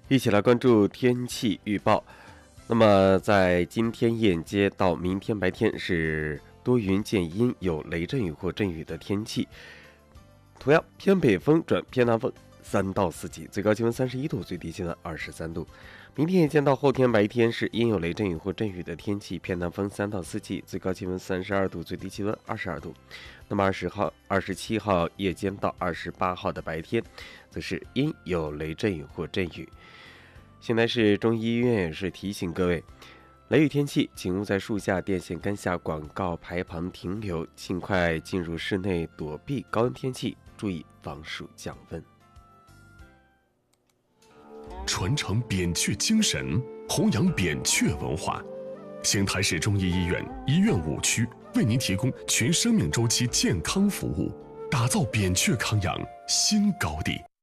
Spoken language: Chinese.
一起来关注天气预报。那么在今天夜间到明天白天是多云见阴，有雷阵雨或阵雨的天气。同样偏北风转偏南风，3到4级，最高气温31度，最低气温23度。明天夜间到后天白天是阴有雷阵雨或阵雨的天气，偏南风3到4级，最高气温32度，最低气温22度。那么20号、27号夜间到28号的白天，则是阴有雷阵雨或阵雨。现在是中医医院也是提醒各位，雷雨天气，请勿在树下、电线杆下、广告牌旁停留，尽快进入室内躲避高温天气，注意防暑降温。 传承扁鹊精神，弘扬扁鹊文化。邢台市中医医院医院5区为您提供全生命周期健康服务，打造扁鹊康养新高地。